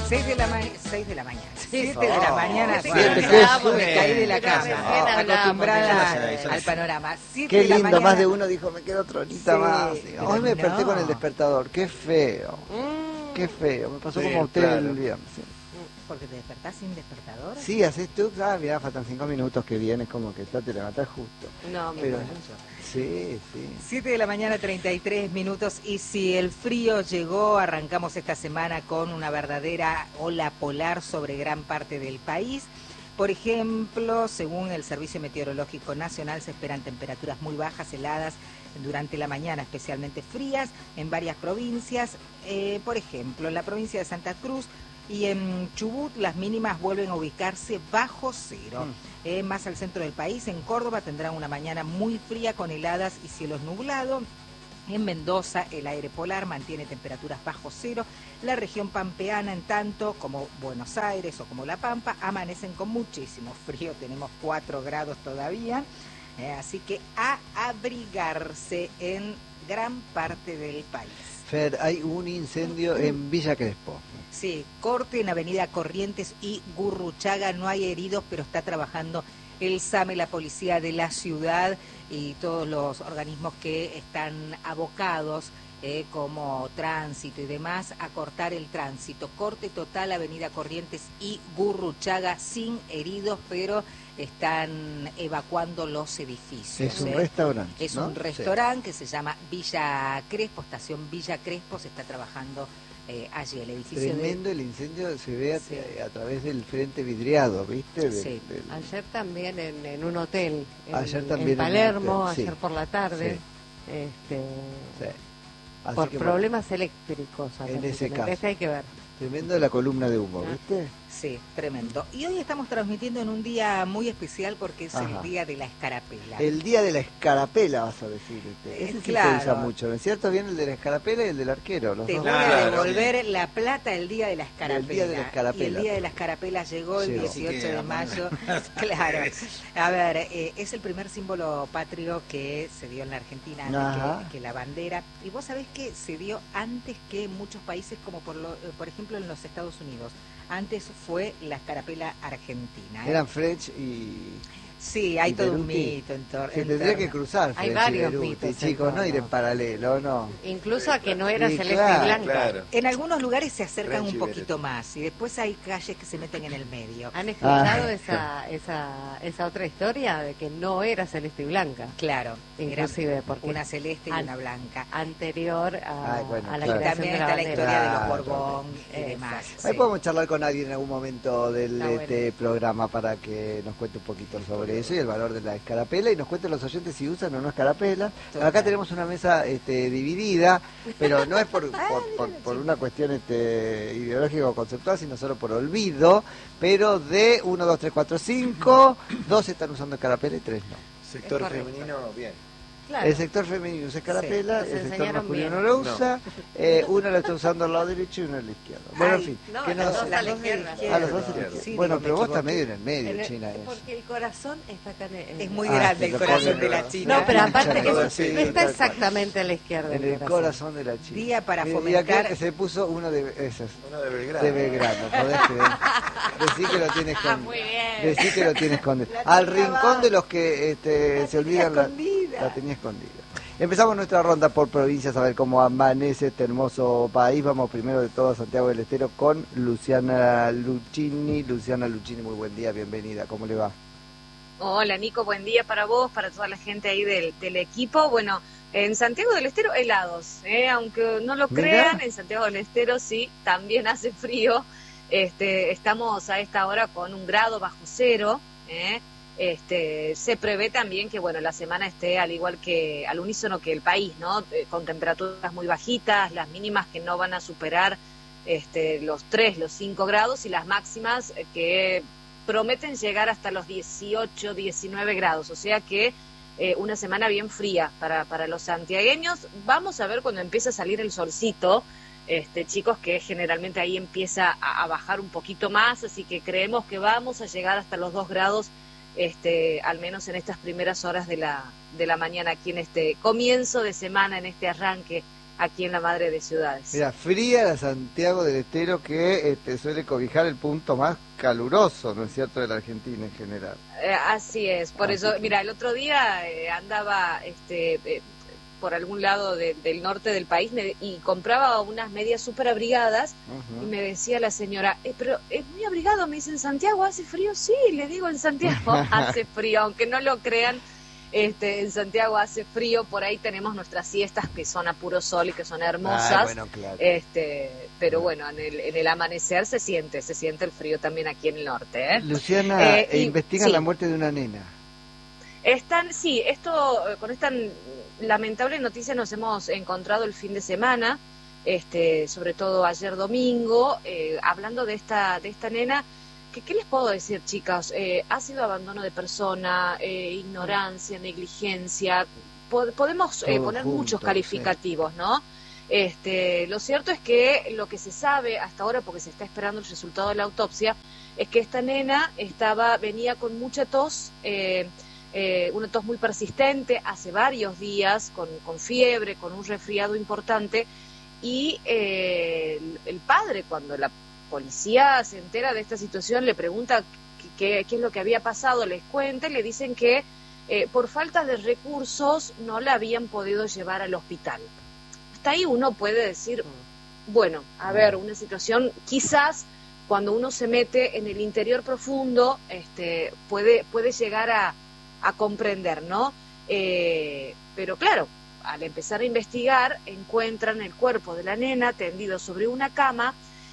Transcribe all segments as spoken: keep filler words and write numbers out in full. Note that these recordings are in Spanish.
seis de la, ma seis de la mañana. siete Oh, de la mañana. siete, sí, qué me caí de la cama. Oh, acostumbrada al, al panorama. siete qué de la lindo, mañana. más de uno dijo, me quedo otra horita Sí, más. Hoy me desperté no. con el despertador, qué feo. Mm. Qué feo, me pasó Sí, como a usted claro. el viernes. Sí. Porque te despertás sin despertador. Sí, haces tú, ah, mirá, faltan cinco minutos que vienes, como que ya te levantás justo. No, mi Pero, amor. sí, sí. siete de la mañana, treinta y tres minutos, y si el frío llegó, arrancamos esta semana con una verdadera ola polar sobre gran parte del país. Por ejemplo, según el Servicio Meteorológico Nacional, se esperan temperaturas muy bajas, heladas durante la mañana, especialmente frías, en varias provincias. Eh, por ejemplo, en la provincia de Santa Cruz y en Chubut las mínimas vuelven a ubicarse bajo cero. Mm. Eh, más al centro del país, en Córdoba tendrán una mañana muy fría con heladas y cielos nublados. En Mendoza el aire polar mantiene temperaturas bajo cero. La región pampeana, en tanto, como Buenos Aires o como La Pampa, amanecen con muchísimo frío. Tenemos cuatro grados todavía. Eh, así que a abrigarse en gran parte del país. Fer, hay un incendio en Villa Crespo. Sí, corte en Avenida Corrientes y Gurruchaga. No hay heridos, pero está trabajando el SAME, la policía de la ciudad y todos los organismos que están abocados, eh, como tránsito y demás, a cortar el tránsito. Corte total Avenida Corrientes y Gurruchaga, sin heridos, pero están evacuando los edificios. Es un ¿eh? restaurante, Es ¿no? un restaurante sí. que se llama Villa Crespo, estación Villa Crespo, se está trabajando Eh, allí el edificio. Tremendo de... el incendio, se ve a, sí. a través del frente vidriado, ¿viste? Del, sí. del... Ayer también en, en un hotel en, ayer también en Palermo, en hotel, ayer sí. por la tarde, sí. este, sí. Así por que, problemas bueno, eléctricos. en ese caso. Ese hay que ver. Tremendo la columna de humo, ¿viste? Sí, tremendo. Y hoy estamos transmitiendo en un día muy especial porque es Ajá. el día de la escarapela. El día de la escarapela, vas a decir. Este. Ese Eh, sí claro. se usa mucho, ¿no es cierto? Viene el de la escarapela y el del arquero. Los Te dos. voy a Claro. devolver la plata el día de la escarapela. El día de la escarapela. Y el día de la escarapela llegó el Llegó. dieciocho de Así que, mayo. Claro. A ver, eh, es el primer símbolo patrio que se dio en la Argentina antes que, que la bandera. Y vos sabés que se dio antes que en muchos países, como por, lo, por ejemplo en los Estados Unidos. Antes fue la escarapela argentina. ¿eh? Eran Frech y... Sí, hay y todo un Beruti. mito en torno. Se tendría que cruzar Hay Frech y varios Beruti, mitos en chicos, no torno. ir en paralelo, ¿no? Incluso a que no era Sí, celeste claro, y blanca. Claro. En algunos lugares se acercan Frech y un poquito Beruti. más y después hay calles que se meten en el medio. ¿Han escuchado Ah. esa, esa, esa otra historia de que no era celeste y blanca? Claro, Inclusive, era porque una celeste y an- una blanca. Anterior a, Ay, bueno, a la claro. Y creación también de la está la bandera. historia de los Claro. Borbón y Exacto. demás. Ahí sí. podemos charlar con alguien en algún momento del Está bueno. este programa para que nos cuente un poquito sobre eso y el valor de la escarapela y nos cuenten los oyentes si usan o no escarapela. Total. Acá tenemos una mesa este, dividida, pero no es por, por, por, por una cuestión este, ideológica o conceptual, sino solo por olvido, pero de uno, dos, tres, cuatro, cinco, dos están usando escarapela y tres no. Sector Es correcto. femenino, bien. Claro. El sector femenino usa escarapela, Sí, el nos sector enseñaron masculino bien. no lo usa, eh, uno lo está usando al lado derecho y uno al lado izquierdo. Bueno, en Ay, fin. no, que las no- dos a la Las dos de izquierda. izquierda. a los dos a la izquierda. izquierda. Sí, Bueno, digo, pero me vos estás equivoqué. medio en el medio, En el- China. Es. porque el corazón está acá en el... Es muy Ah, grande se el lo corazón pone- de la China. No, pero aparte Mucha que cosa, sí, está tal cual. exactamente a la izquierda. En el corazón de la China. Día para Y- Y fomentar- acá se puso uno de esos, Uno de Belgrano. de Belgrano, podés creer. Decí que lo tiene Ah, escondido. muy bien. Decí que lo tiene escondido. La Al tenía rincón abajo. de los que este, La se tenía olvidan la, escondida. la tenía escondida. Empezamos nuestra ronda por provincias a ver cómo amanece este hermoso país. Vamos primero de todo a Santiago del Estero con Luciana Lucchini. Luciana Lucchini, muy buen día, bienvenida. ¿Cómo le va? Hola Nico, buen día para vos, para toda la gente ahí del, del equipo. Bueno, en Santiago del Estero helados, ¿eh? Aunque no lo Mirá. crean, en Santiago del Estero sí, también hace frío. Este, estamos a esta hora con un grado bajo cero, ¿eh? Este, se prevé también que bueno la semana esté al igual que al unísono que el país, ¿no? Eh, con temperaturas muy bajitas, las mínimas que no van a superar este, los tres, los cinco grados y las máximas eh, que prometen llegar hasta los dieciocho, diecinueve grados, o sea que eh, una semana bien fría para, para los santiagueños. Vamos a ver cuando empieza a salir el solcito, este, chicos, que generalmente ahí empieza a, a bajar un poquito más, así que creemos que vamos a llegar hasta los dos grados, este, al menos en estas primeras horas de la, de la mañana, aquí en este comienzo de semana, en este arranque aquí en la Madre de Ciudades. Mira, fría la Santiago del Estero, que este, suele cobijar el punto más caluroso, ¿no es cierto?, de la Argentina en general. Eh, así es, por Así eso, que... mira, el otro día eh, andaba este, eh, por algún lado de, del norte del país me, y compraba unas medias súper abrigadas, uh-huh. y me decía la señora, eh, pero es muy abrigado, me dice, ¿en Santiago hace frío? Sí, le digo, en Santiago hace frío, aunque no lo crean. Este, en Santiago hace frío, por ahí tenemos nuestras siestas que son a puro sol y que son hermosas. Ah, bueno, claro. Este, pero bueno, en el, en el amanecer se siente, se siente el frío también aquí en el norte, ¿eh? Luciana, eh, y, investigan sí. la muerte de una nena. Están, sí, esto, con esta lamentable noticia nos hemos encontrado el fin de semana, este, sobre todo ayer domingo, eh, hablando de esta, de esta nena. ¿Qué, ¿Qué les puedo decir, chicas? Eh, ha sido abandono de persona, eh, ignorancia, negligencia. Pod podemos eh, poner junto, muchos calificativos, sí. ¿no? Este, lo cierto es que lo que se sabe hasta ahora, porque se está esperando el resultado de la autopsia, es que esta nena estaba, venía con mucha tos, eh, eh, una tos muy persistente, hace varios días, con, con fiebre, con un resfriado importante, y eh, el, el padre, cuando la policía se entera de esta situación, le pregunta qué, qué es lo que había pasado, les cuenta y le dicen que eh, por falta de recursos no la habían podido llevar al hospital. Hasta ahí uno puede decir, bueno, a ver, una situación, quizás cuando uno se mete en el interior profundo, este, puede, puede llegar a, a comprender, ¿no? Eh, pero claro, al empezar a investigar, encuentran el cuerpo de la nena tendido sobre una cama,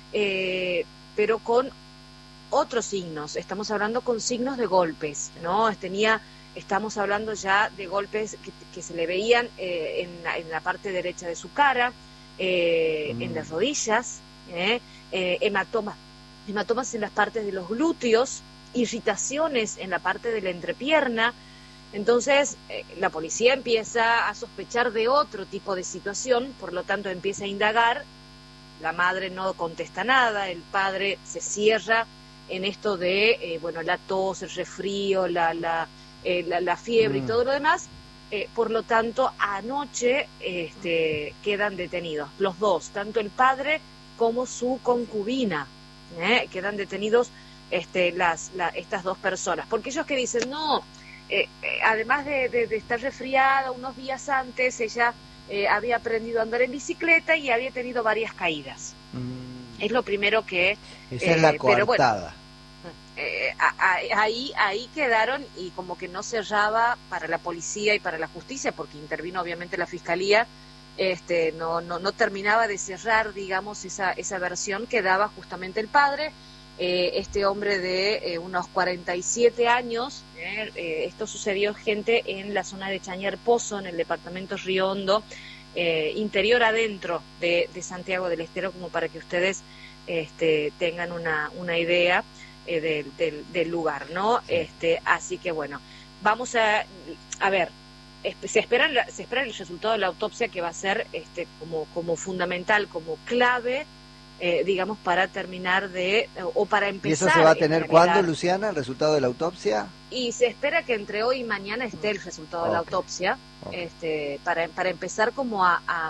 Eh, pero con otros signos. Estamos hablando con signos de golpes, ¿no? Tenía, estamos hablando ya de golpes que, que se le veían eh, en, la, en la parte derecha de su cara, eh, mm. en las rodillas, eh, eh, hematomas, hematomas en las partes de los glúteos, irritaciones en la parte de la entrepierna. Entonces, eh, la policía empieza a sospechar de otro tipo de situación, por lo tanto empieza a indagar. La madre no contesta nada, el padre se cierra en esto de, eh, bueno, la tos, el resfrío, la, la, eh, la, la fiebre mm. y todo lo demás. Eh, por lo tanto, anoche este, quedan detenidos los dos, tanto el padre como su concubina. ¿eh? Quedan detenidos este, las, la, estas dos personas. Porque ellos que dicen, no, eh, eh, además de, de, de estar resfriada unos días antes, ella... Eh, había aprendido a andar en bicicleta y había tenido varias caídas. Mm. Es lo primero que... Esa eh, es la coartada. Bueno, eh, a, a, ahí, ahí quedaron y como que no cerraba para la policía y para la justicia, porque intervino obviamente la fiscalía, este, no, no, no terminaba de cerrar, digamos, esa, esa versión que daba justamente el padre. Eh, este hombre de eh, unos cuarenta y siete años, eh, eh, esto sucedió, gente, en la zona de Chañar Pozo, en el departamento Río Hondo, eh, interior adentro de, de Santiago del Estero, como para que ustedes este, tengan una, una idea eh, del, del, del lugar, ¿no? Sí. Este, así que bueno, vamos a, a ver, se espera, se espera el resultado de la autopsia, que va a ser este, como, como fundamental, como clave, Eh, digamos, para terminar de, o para empezar. ¿Y eso se va a tener cuándo, Luciana, el resultado de la autopsia? Y se espera que entre hoy y mañana esté el resultado okay. de la autopsia, okay. este, para, para empezar como a, a,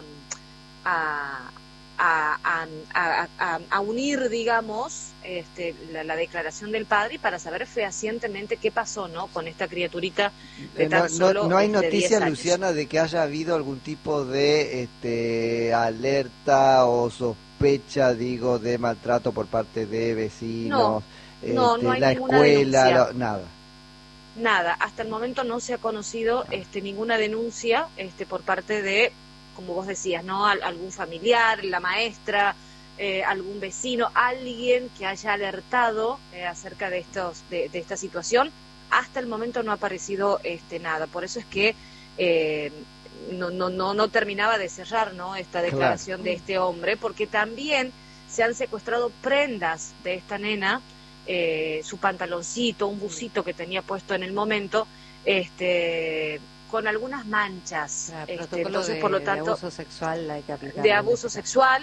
a, a, a, a, a unir, digamos, este, la, la declaración del padre, y para saber fehacientemente qué pasó, ¿no?, con esta criaturita de tan no, solo no, no hay este, noticia, Luciana, de que haya habido algún tipo de este, alerta o sospecha Fecha, digo, de maltrato por parte de vecinos, no, este, no, no hay la escuela, lo, nada. Nada, hasta el momento no se ha conocido este, ninguna denuncia este, por parte de, como vos decías, ¿no?, Al, algún familiar, la maestra, eh, algún vecino, alguien que haya alertado eh, acerca de estos, de, de esta situación. Hasta el momento no ha aparecido este, nada, por eso es que eh, No, no, no, no terminaba de cerrar, ¿no?, esta declaración claro. de este hombre, porque también se han secuestrado prendas de esta nena, eh, su pantaloncito, un busito que tenía puesto en el momento, este, con algunas manchas. Ah, este, entonces, de, por lo tanto, de abuso sexual hay que aplicar. De abuso sexual,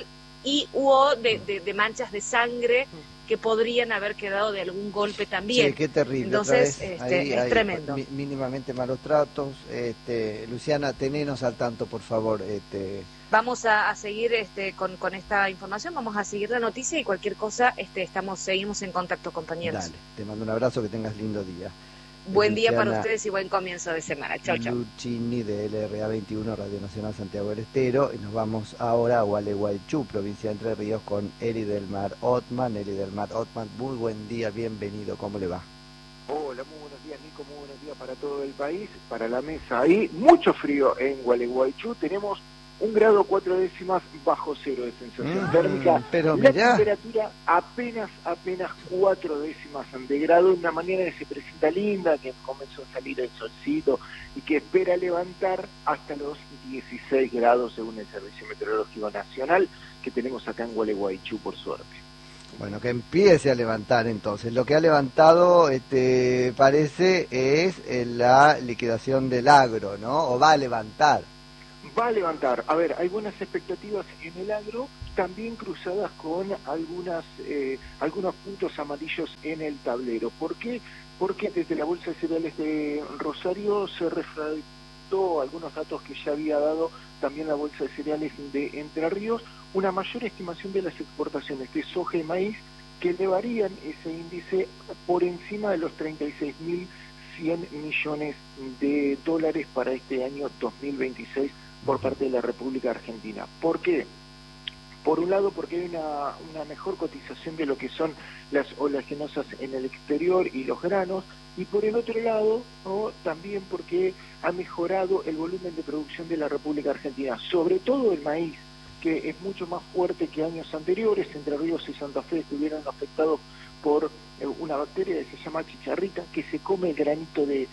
y hubo de, de, de manchas de sangre que podrían haber quedado de algún golpe también. Sí, qué terrible. Entonces, vez, este, ahí, es ahí, tremendo. Mínimamente malos tratos. Este, Luciana, tenenos al tanto, por favor. Este... Vamos a, a seguir este, con, con esta información, vamos a seguir la noticia y cualquier cosa este, estamos seguimos en contacto, compañeros. Dale, te mando un abrazo, que tengas lindo día. Buen Luciana día para ustedes y buen comienzo de semana. Chau, chau. Luchini de L R A veintiuno, Radio Nacional Santiago del Estero. Y nos vamos ahora a Gualeguaychú, provincia de Entre Ríos, con Eri del Mar Otman. Eri del Mar Otman, muy buen día, bienvenido, ¿cómo le va? Hola, muy buenos días, Nico, muy buenos días para todo el país, para la mesa ahí. Mucho frío en Gualeguaychú, tenemos un grado cuatro décimas bajo cero de sensación mm, térmica. Pero la mirá. temperatura apenas, apenas cuatro décimas de grado, una mañana que se presenta linda, que comenzó a salir el solcito y que espera levantar hasta los dieciséis grados según el Servicio Meteorológico Nacional que tenemos acá en Gualeguaychú, por suerte. Bueno, que empiece a levantar entonces. Lo que ha levantado, este, parece, es eh, la liquidación del agro, ¿no? O va a levantar. Va a levantar. A ver, hay buenas expectativas en el agro, también cruzadas con algunas eh, algunos puntos amarillos en el tablero. ¿Por qué? Porque desde la Bolsa de Cereales de Rosario se refractó algunos datos que ya había dado también la Bolsa de Cereales de Entre Ríos, una mayor estimación de las exportaciones de soja y maíz que elevarían ese índice por encima de los treinta y seis mil cien millones de dólares para este año dos mil veintiséis por parte de la República Argentina. ¿Por qué? Por un lado, porque hay una, una mejor cotización de lo que son las oleaginosas en el exterior y los granos, y por el otro lado, ¿no?, también porque ha mejorado el volumen de producción de la República Argentina, sobre todo el maíz, que es mucho más fuerte que años anteriores. Entre Ríos y Santa Fe estuvieron afectados por eh, una bacteria que se llama chicharrita, que se come el granito de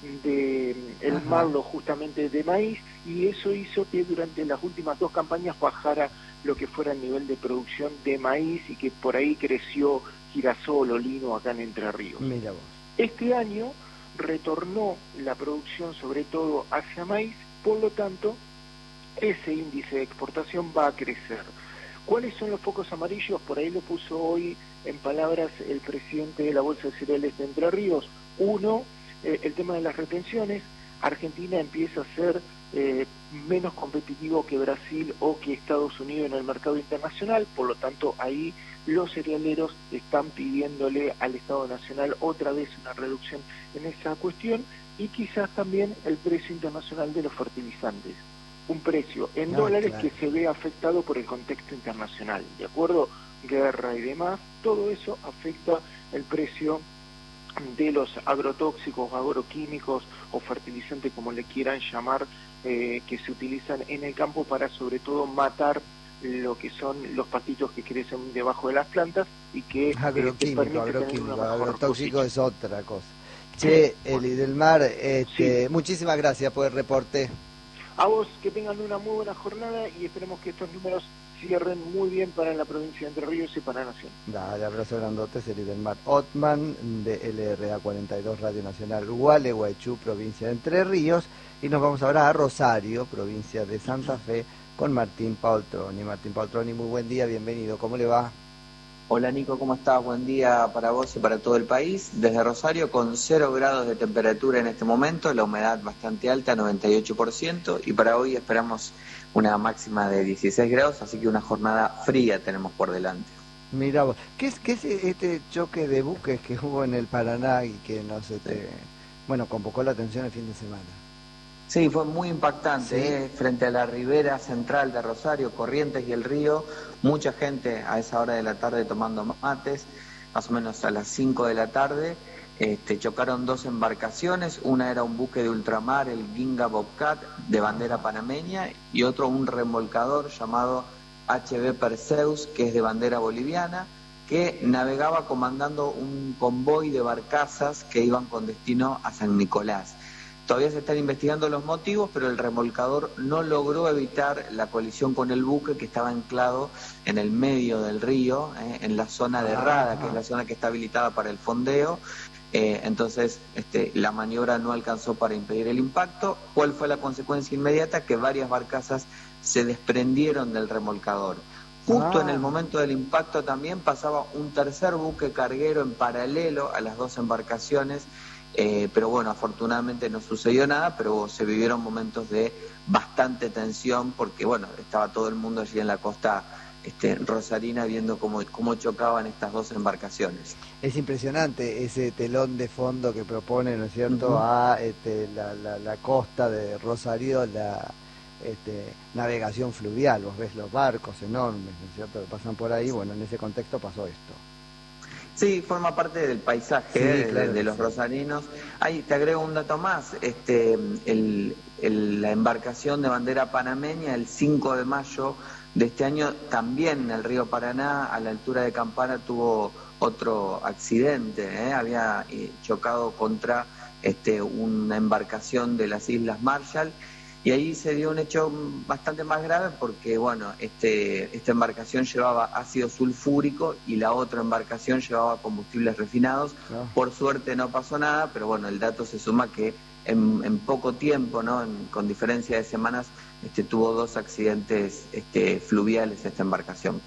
de el marlo justamente de maíz, y eso hizo que durante las últimas dos campañas bajara lo que fuera el nivel de producción de maíz y que por ahí creció girasol o lino acá en Entre Ríos. Mira vos. Este año retornó la producción sobre todo hacia maíz, por lo tanto ese índice de exportación va a crecer. ¿Cuáles son los focos amarillos? Por ahí lo puso hoy en palabras el presidente de la Bolsa de Cereales de Entre Ríos. Uno, eh, el tema de las retenciones. Argentina empieza a ser eh, menos competitivo que Brasil o que Estados Unidos en el mercado internacional, por lo tanto ahí los cerealeros están pidiéndole al Estado Nacional otra vez una reducción en esa cuestión, y quizás también el precio internacional de los fertilizantes. Un precio en no, dólares claro. que se ve afectado por el contexto internacional, ¿de acuerdo? Guerra y demás, todo eso afecta el precio de los agrotóxicos, agroquímicos o fertilizantes, como le quieran llamar, eh, que se utilizan en el campo para sobre todo matar lo que son los pastitos que crecen debajo de las plantas y que agroquímico, eh, agroquímico, agrotóxico es otra cosa. Che, Eli del Mar, este, sí. muchísimas gracias por el reporte. A vos, que tengan una muy buena jornada y esperemos que estos números cierren muy bien para la provincia de Entre Ríos y para la Nación. Dale, abrazo grandote, Eli del Mar Otman, de L R A cuarenta y dos, Radio Nacional Gualeguaychú, provincia de Entre Ríos. Y nos vamos ahora a Rosario, provincia de Santa Fe, con Martín Paultroni. Martín Paultroni, muy buen día, bienvenido, ¿cómo le va? Hola Nico, ¿cómo estás? Buen día para vos y para todo el país. Desde Rosario con cero grados de temperatura en este momento, la humedad bastante alta, noventa y ocho por ciento, y para hoy esperamos una máxima de dieciséis grados, así que una jornada fría tenemos por delante. Mira vos, ¿qué es, qué es este choque de buques que hubo en el Paraná y que nos, este, sí. bueno, convocó la atención el fin de semana? Sí, fue muy impactante, ¿Sí? ¿eh? Frente a la ribera central de Rosario, Corrientes y el río, mucha gente a esa hora de la tarde tomando mates, más o menos a las cinco de la tarde, este, chocaron dos embarcaciones, una era un buque de ultramar, el Ginga Bobcat, de bandera panameña, y otro un remolcador llamado H B Perseus, que es de bandera boliviana, que navegaba comandando un convoy de barcazas que iban con destino a San Nicolás. Todavía se están investigando los motivos, pero el remolcador no logró evitar la colisión con el buque que estaba anclado en el medio del río, eh, en la zona de Rada, que es la zona que está habilitada para el fondeo. Eh, entonces, este, la maniobra no alcanzó para impedir el impacto. ¿Cuál fue la consecuencia inmediata? Que varias barcazas se desprendieron del remolcador. Justo Ah. en el momento del impacto también pasaba un tercer buque carguero en paralelo a las dos embarcaciones, eh, pero bueno, afortunadamente no sucedió nada, pero se vivieron momentos de bastante tensión porque bueno, estaba todo el mundo allí en la costa este, rosarina viendo cómo, cómo chocaban estas dos embarcaciones. Es impresionante ese telón de fondo que propone, ¿no es cierto?, Uh-huh. a este, la, la, la costa de Rosario, la este, navegación fluvial. Vos ves los barcos enormes, ¿no es cierto?, que pasan por ahí. Bueno, en ese contexto pasó esto. Sí, forma parte del paisaje, Sí, eh, claro de, de que los sí. rosarinos. Ahí te agrego un dato más, este, el, el- la embarcación de bandera panameña el cinco de mayo de este año también en el río Paraná, a la altura de Campana, tuvo otro accidente, ¿eh? Había eh, chocado contra este, una embarcación de las Islas Marshall. Y ahí se dio un hecho bastante más grave porque, bueno, este, esta embarcación llevaba ácido sulfúrico y la otra embarcación llevaba combustibles refinados. ¿No? Por suerte no pasó nada, pero bueno, el dato se suma que en, en poco tiempo, ¿no? En- con diferencia de semanas, este, tuvo dos accidentes este, fluviales esta embarcación.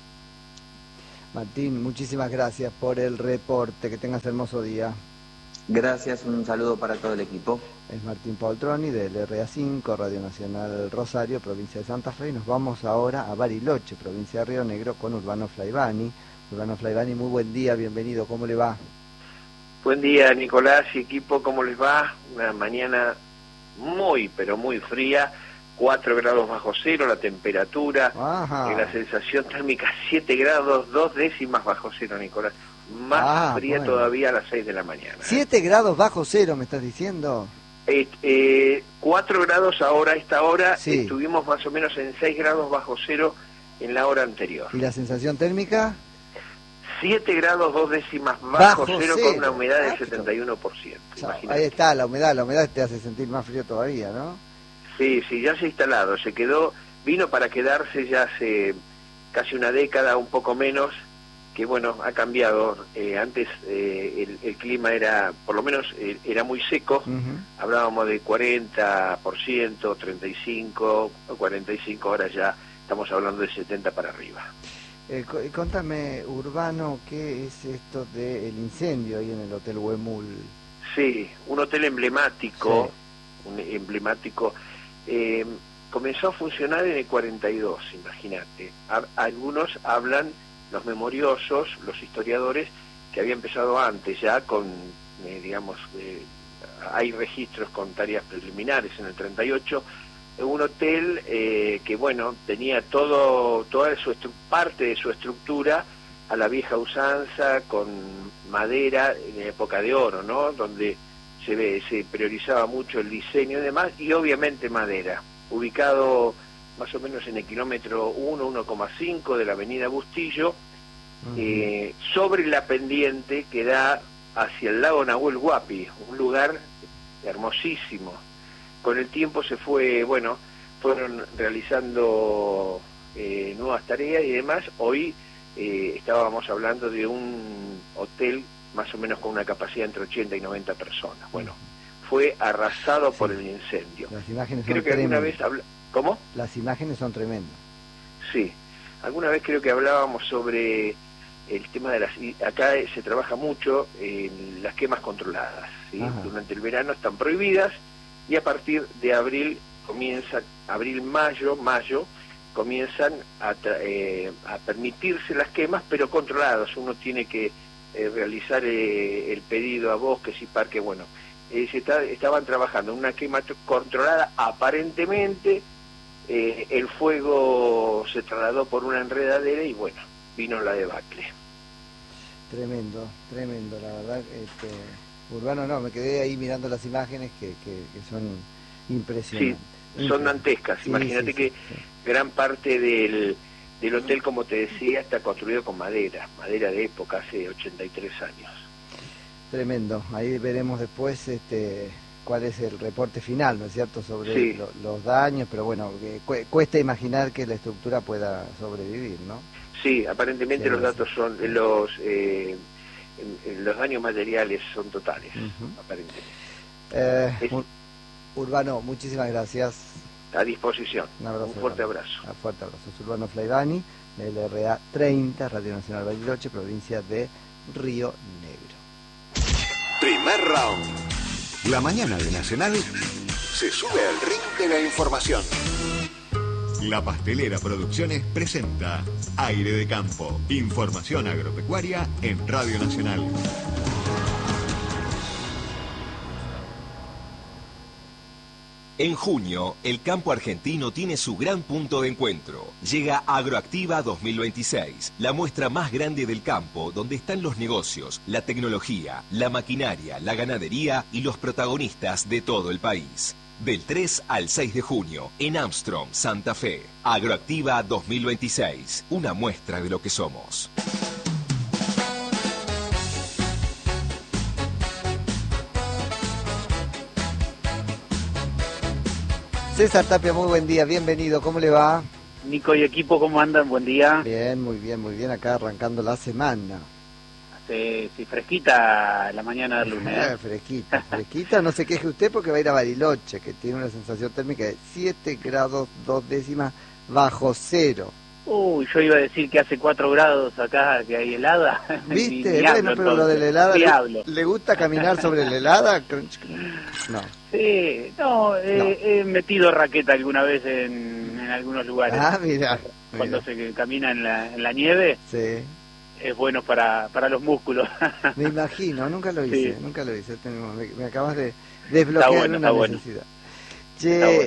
Martín, muchísimas gracias por el reporte. Que tengas hermoso día. Gracias, un saludo para todo el equipo. Es Martín Poltroni del R A cinco, Radio Nacional Rosario, provincia de Santa Fe, y nos vamos ahora a Bariloche, provincia de Río Negro, con Urbano Flaivani. Urbano Flaivani, muy buen día, bienvenido, ¿cómo le va? Buen día, Nicolás y equipo, ¿cómo les va? Una mañana muy, pero muy fría, cuatro grados bajo cero la temperatura, Ajá. y la sensación térmica siete grados, dos décimas bajo cero, Nicolás. Más Ah, fría bueno. todavía a las seis de la mañana. ¿eh? ¿Siete grados bajo cero me estás diciendo? Eh, eh, cuatro grados ahora, a esta hora, Sí. estuvimos más o menos en seis grados bajo cero en la hora anterior. ¿Y la sensación térmica? siete grados, dos décimas bajo, Bajo cero, cero. con una humedad Ah, del pero- setenta y uno por ciento. Chao, Imagínate. ahí está, la humedad, la humedad te hace sentir más frío todavía, ¿no? Sí, sí, ya se ha instalado, se quedó, vino para quedarse ya hace casi una década, un poco menos, que bueno, ha cambiado. Eh, antes eh, el, el clima era, por lo menos, eh, era muy seco, Ujú. hablábamos de cuarenta por ciento, treinta y cinco, cuarenta y cinco, ahora ya estamos hablando de setenta para arriba. Eh, co- contame, Urbano, ¿qué es esto del incendio ahí en el Hotel Huemul? Sí, un hotel emblemático, un emblemático, eh, comenzó a funcionar en el cuarenta y dos, imagínate. A- algunos hablan, los memoriosos, los historiadores, que había empezado antes ya con, eh, digamos, eh, hay registros con tareas preliminares en el treinta y ocho, un hotel eh, que, bueno, tenía todo, toda su estru- parte de su estructura a la vieja usanza, con madera en época de oro, ¿no? Donde se ve, se priorizaba mucho el diseño y demás, y obviamente madera, ubicado más o menos en el kilómetro uno, uno coma cinco de la avenida Bustillo, Ujú. eh, sobre la pendiente que da hacia el lago Nahuel Huapi, un lugar hermosísimo. Con el tiempo se fue, bueno, fueron realizando eh, nuevas tareas y demás. Hoy eh, estábamos hablando de un hotel más o menos con una capacidad entre ochenta y noventa personas. Bueno, fue arrasado Sí. por el incendio. Las imágenes Creo son que alguna tremendas. vez habla... ¿Cómo? Las imágenes son tremendas. Sí, alguna vez creo que hablábamos sobre el tema de las... y acá eh, se trabaja mucho en las quemas controladas, ¿sí? Ajá. Durante el verano están prohibidas y a partir de abril comienza, abril, mayo, mayo, comienzan a, tra- eh, a permitirse las quemas, pero controladas. Uno tiene que eh, realizar eh, el pedido a bosques y parques. Bueno, eh, se está- estaban trabajando en una quema t- controlada aparentemente. Eh, el fuego se trasladó por una enredadera y bueno, vino la debacle. Tremendo, tremendo, la verdad. Este, Urbano, no, me quedé ahí mirando las imágenes que, que, que son impresionantes. Son Impresionantes. dantescas. Sí, Imagínate sí, que sí, sí. gran parte del, del hotel, como te decía, está construido con madera, madera de época, hace ochenta y tres años. Tremendo. Ahí veremos después este, cuál es el reporte final, ¿no es cierto?, sobre Sí. lo- los daños, pero bueno, que cu- cuesta imaginar que la estructura pueda sobrevivir, ¿no? Sí, aparentemente Sí, los sí. datos son, los eh, en- en los daños materiales son totales, Ujú. aparentemente. Eh, Es- Ur- Urbano, muchísimas gracias. A disposición. Un abrazo. Un fuerte grande. abrazo. Un fuerte abrazo. Es Urbano Flaivani, L R A treinta, Radio Nacional Bariloche, provincia de Río Negro. Primer round. La mañana de Nacional se sube al ring de la información. La Pastelera Producciones presenta Aire de Campo. Información agropecuaria en Radio Nacional. En junio, el campo argentino tiene su gran punto de encuentro. Llega Agroactiva dos mil veintiséis, la muestra más grande del campo, donde están los negocios, la tecnología, la maquinaria, la ganadería y los protagonistas de todo el país. Del tres al seis de junio, en Armstrong, Santa Fe. Agroactiva dos mil veintiséis, una muestra de lo que somos. César Tapia, muy buen día, bienvenido, ¿cómo le va? Nico y equipo, ¿cómo andan? Buen día. Bien, muy bien, muy bien, acá arrancando la semana. Sí, sí, fresquita la mañana del lunes. ¿eh? Fresquita, fresquita, no se queje usted porque va a ir a Bariloche, que tiene una sensación térmica de siete grados dos décimas bajo cero. Uy, yo iba a decir que hace cuatro grados acá, que hay helada. ¿Viste? Ni, ni bueno, hablo, pero lo de la helada, le, ¿le gusta caminar sobre la helada? No. Sí, no, eh, no. he metido raqueta alguna vez en, en algunos lugares. Ah, mira. Cuando mira. se camina en la, en la nieve. Sí. Es bueno para, para los músculos. Me imagino, nunca lo hice, sí. nunca lo hice. Me, me acabas de desbloquear está bueno, una está necesidad. Bueno. Che, bueno.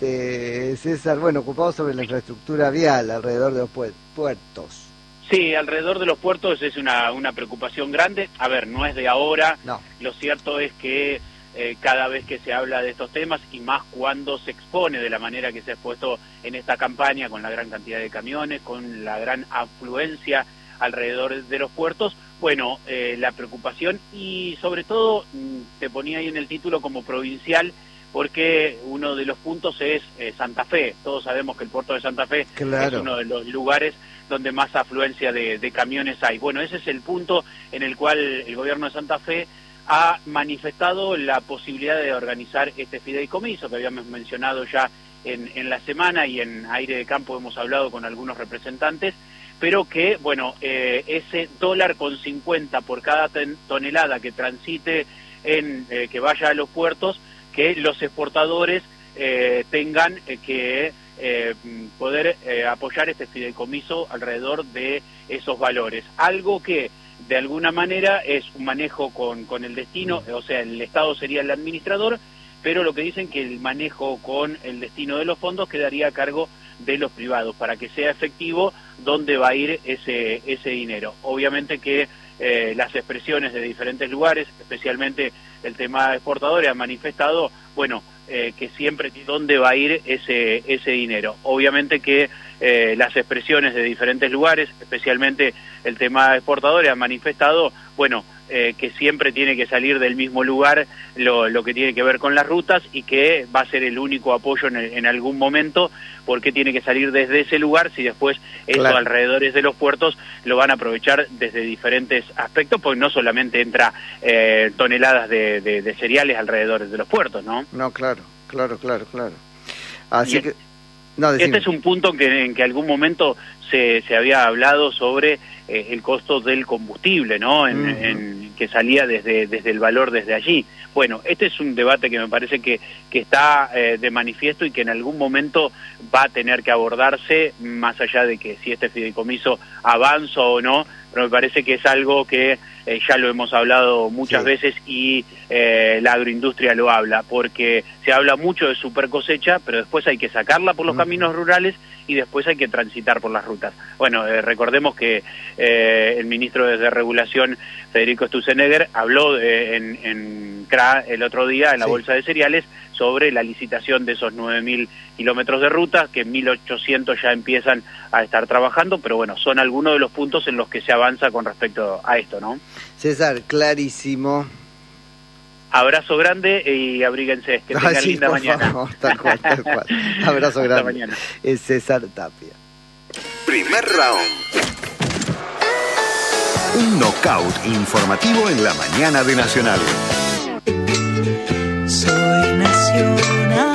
este, César, bueno, ocupado sobre la infraestructura vial alrededor de los puertos. Sí, alrededor de los puertos es una, una preocupación grande. A ver, no es de ahora. No. Lo cierto es que eh, cada vez que se habla de estos temas, y más cuando se expone de la manera que se ha expuesto en esta campaña, con la gran cantidad de camiones, con la gran afluencia alrededor de los puertos, bueno, eh, la preocupación y sobre todo, te ponía ahí en el título como provincial, porque uno de los puntos es eh, Santa Fe. Todos sabemos que el puerto de Santa Fe claro. es uno de los lugares donde más afluencia de, de camiones hay. Bueno, ese es el punto en el cual el gobierno de Santa Fe ha manifestado la posibilidad de organizar este fideicomiso que habíamos mencionado ya en, en la semana, y en Aire de Campo hemos hablado con algunos representantes, pero que, bueno, eh, ese dólar con cincuenta por cada ten, tonelada que transite, en eh, que vaya a los puertos, que los exportadores eh, tengan eh, que eh, poder eh, apoyar este fideicomiso alrededor de esos valores. Algo que, de alguna manera, es un manejo con, con el destino, o sea, el Estado sería el administrador, pero lo que dicen que el manejo con el destino de los fondos quedaría a cargo de los privados, para que sea efectivo dónde va a ir ese, ese dinero. Obviamente que eh, las expresiones de diferentes lugares, especialmente el tema exportadores, han manifestado, bueno, eh, que siempre dónde va a ir ese, ese dinero. Obviamente que eh, las expresiones de diferentes lugares, especialmente el tema exportadores, han manifestado, bueno, eh, que siempre tiene que salir del mismo lugar lo, lo que tiene que ver con las rutas, y que va a ser el único apoyo en, el, en algún momento, porque tiene que salir desde ese lugar, si después claro. esos alrededores de los puertos lo van a aprovechar desde diferentes aspectos, porque no solamente entra eh, toneladas de, de, de cereales alrededor de los puertos, ¿no? No, claro, claro, claro, claro. Así y que... No, este es un punto que, en que algún momento se, se había hablado sobre eh, el costo del combustible, ¿no? En, uh-huh. en, que salía desde, desde el valor desde allí. Bueno, este es un debate que me parece que, que está eh, de manifiesto, y que en algún momento va a tener que abordarse, más allá de que si este fideicomiso avanza o no, pero me parece que es algo que eh, ya lo hemos hablado muchas sí. veces, y eh, la agroindustria lo habla, porque se habla mucho de super cosecha, pero después hay que sacarla por los uh-huh. caminos rurales, y después hay que transitar por las rutas. Bueno, eh, recordemos que eh, el ministro de Regulación, Federico Sturzenegger, habló eh, en, en C R A el otro día en la sí. Bolsa de Cereales sobre la licitación de esos nueve mil kilómetros de ruta, que mil ochocientos ya empiezan a estar trabajando, pero bueno, son algunos de los puntos en los que se avanza con respecto a esto, ¿no? César, clarísimo. Abrazo grande y abríguense, que tengan ah, sí, linda por mañana. Favor, tal cual, tal cual. Abrazo grande. Hasta mañana. Es César Tapia. Primer round. Un knockout informativo en la mañana de Nacional. Soy nacional.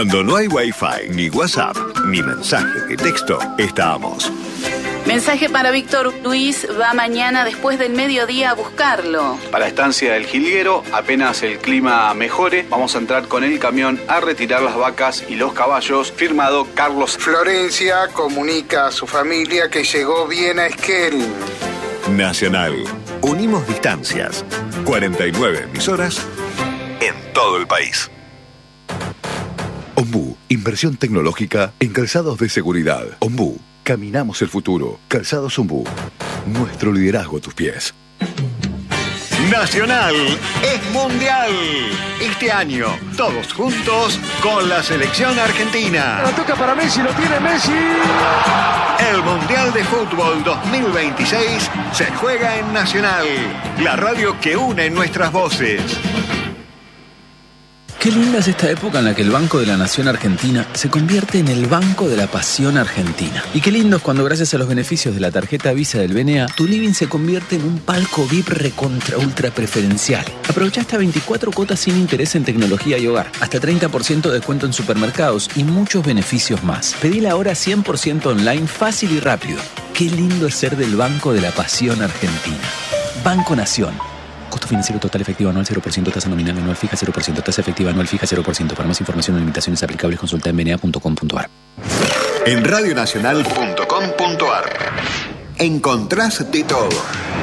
Cuando no hay Wi-Fi, ni WhatsApp, ni mensaje de texto, estamos. Mensaje para Víctor Luis, va mañana después del mediodía a buscarlo. Para Estancia del Jilguero, apenas el clima mejore, vamos a entrar con el camión a retirar las vacas y los caballos. Firmado Carlos. Florencia comunica a su familia que llegó bien a Esquel. Nacional. Unimos distancias. cuarenta y nueve emisoras en todo el país. Ombú, inversión tecnológica en calzados de seguridad. Ombú, caminamos el futuro. Calzados Ombú, nuestro liderazgo a tus pies. Nacional es mundial. Este año, todos juntos con la selección argentina. La toca para Messi, lo tiene Messi. El Mundial de Fútbol dos mil veintiséis se juega en Nacional, la radio que une nuestras voces. Qué linda es esta época en la que el Banco de la Nación Argentina se convierte en el Banco de la Pasión Argentina. Y qué lindo es cuando, gracias a los beneficios de la tarjeta Visa del B N A, tu living se convierte en un palco V I P recontra ultra preferencial. Aprovecha hasta veinticuatro cuotas sin interés en tecnología y hogar, hasta treinta por ciento de descuento en supermercados y muchos beneficios más. Pedí la hora cien por ciento online, fácil y rápido. Qué lindo es ser del Banco de la Pasión Argentina. Banco Nación. Costo financiero total efectivo anual cero por ciento, tasa nominal anual fija cero por ciento, tasa efectiva anual fija cero por ciento. Para más información o limitaciones aplicables, consulta en b n a punto com punto a r. En radionacional punto com punto a r encontrás de todo.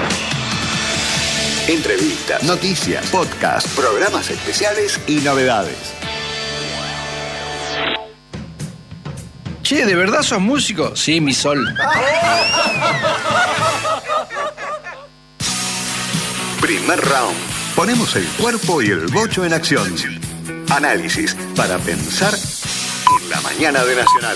Entrevistas, noticias, podcasts, programas especiales y novedades. Che, ¿de verdad sos músico? Sí, mi sol. Primer round. Ponemos el cuerpo y el bocho en acción. Análisis para pensar en la mañana de Nacional.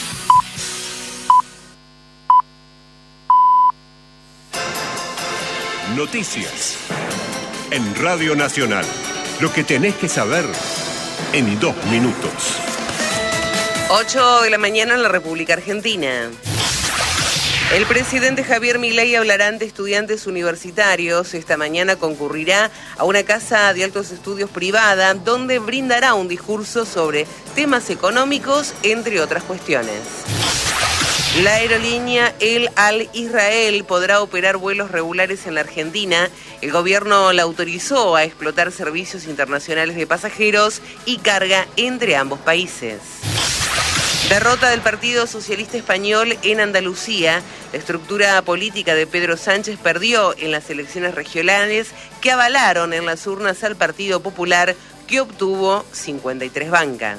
Noticias. En Radio Nacional. Lo que tenés que saber en dos minutos. ocho de la mañana en la República Argentina. El presidente Javier Milei hablará ante estudiantes universitarios. Esta mañana concurrirá a una casa de altos estudios privada donde brindará un discurso sobre temas económicos, entre otras cuestiones. La aerolínea El Al Israel podrá operar vuelos regulares en la Argentina. El gobierno la autorizó a explotar servicios internacionales de pasajeros y carga entre ambos países. Derrota del Partido Socialista Español en Andalucía. La estructura política de Pedro Sánchez perdió en las elecciones regionales que avalaron en las urnas al Partido Popular, que obtuvo cincuenta y tres bancas.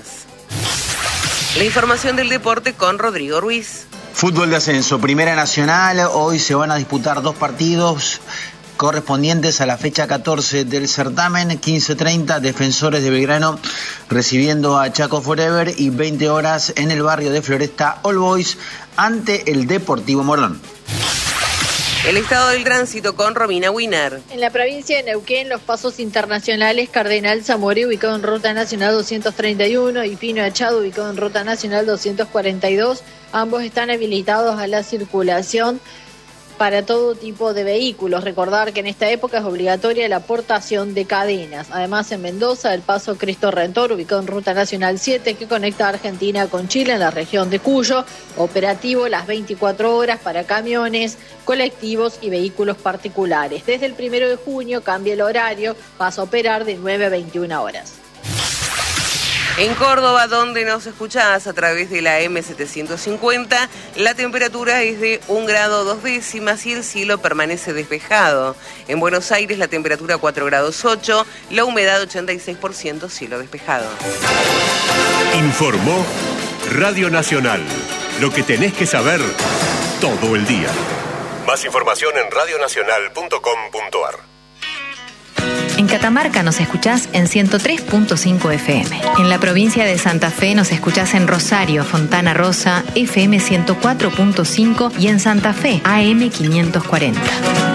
La información del deporte con Rodrigo Ruiz. Fútbol de ascenso, Primera Nacional. Hoy se van a disputar dos partidos correspondientes a la fecha catorce del certamen. quince treinta, Defensores de Belgrano recibiendo a Chaco Forever, y veinte horas en el barrio de Floresta, All Boys ante el Deportivo Morón. El estado del tránsito con Romina Wiener. En la provincia de Neuquén, los pasos internacionales Cardenal Zamora, ubicado en Ruta Nacional doscientos treinta y uno, y Pino Achado, ubicado en Ruta Nacional doscientos cuarenta y dos, ambos están habilitados a la circulación para todo tipo de vehículos. Recordar que en esta época es obligatoria la portación de cadenas. Además, en Mendoza, el paso Cristo Redentor, ubicado en Ruta Nacional siete, que conecta a Argentina con Chile en la región de Cuyo, operativo las veinticuatro horas para camiones, colectivos y vehículos particulares. Desde el primero de junio cambia el horario, pasa a operar de nueve a veintiuna horas. En Córdoba, donde nos escuchás a través de la M setecientos cincuenta, la temperatura es de un grado dos décimas y el cielo permanece despejado. En Buenos Aires, la temperatura cuatro grados ocho, la humedad ochenta y seis por ciento, cielo despejado. Informó Radio Nacional. Lo que tenés que saber todo el día. Más información en radionacional punto com punto a r. En Catamarca nos escuchás en ciento tres punto cinco F M. En la provincia de Santa Fe nos escuchás en Rosario, Fontana Rosa, F M ciento cuatro punto cinco, y en Santa Fe, A M quinientos cuarenta.